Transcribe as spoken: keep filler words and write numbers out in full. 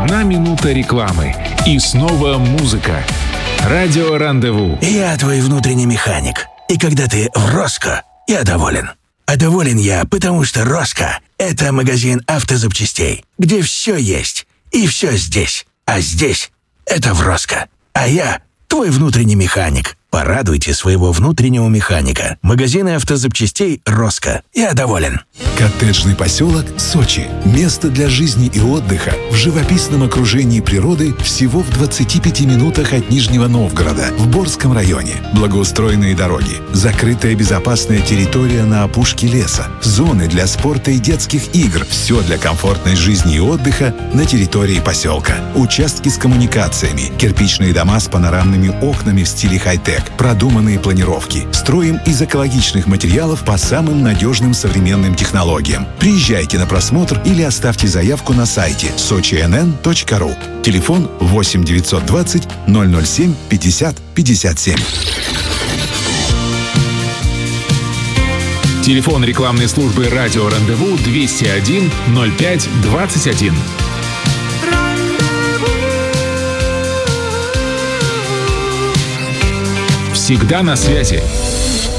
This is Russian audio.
Одна минута рекламы. И снова музыка. Радио Рандеву. Я твой внутренний механик. И когда ты в Роско, я доволен. А доволен я, потому что Роско — это магазин автозапчастей, где все есть и все здесь. А здесь — это в Роско. А я твой внутренний механик. Порадуйте своего внутреннего механика. Магазины автозапчастей «Роско». Я доволен. Коттеджный поселок Сочи. Место для жизни и отдыха в живописном окружении природы всего в двадцати пяти минутах от Нижнего Новгорода в Борском районе. Благоустроенные дороги, закрытая безопасная территория на опушке леса, зоны для спорта и детских игр. Все для комфортной жизни и отдыха на территории поселка. Участки с коммуникациями, кирпичные дома с панорамными окнами в стиле хай-тек, продуманные планировки. Строим из экологичных материалов по самым надежным современным технологиям. Приезжайте на просмотр или оставьте заявку на сайте сочи эн эн точка ру. Телефон восемь девятьсот двадцать ноль ноль семь пятьдесят пятьдесят семь. Телефон рекламной службы «Радио Рандеву» двести один ноль пять двадцать один. Всегда на связи.